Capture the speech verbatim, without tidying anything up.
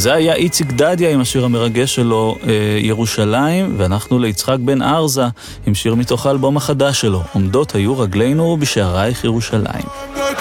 זה היה איציק דדיה עם השיר המרגש שלו ירושלים, ואנחנו ליצחק בן ארזה עם שיר מתוך האלבום החדש שלו, עומדות היו רגלינו בשערייך ירושלים.